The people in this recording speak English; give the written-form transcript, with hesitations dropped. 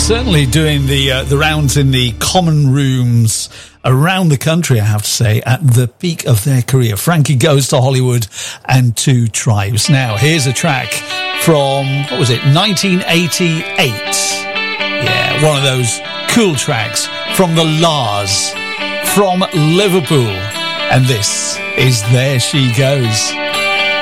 certainly doing the rounds in the common rooms around the country, I have to say, at the peak of their career. Frankie Goes to Hollywood and Two Tribes. Now, here's a track from, 1988. Yeah, one of those cool tracks from the Lars from Liverpool. And this is There She Goes.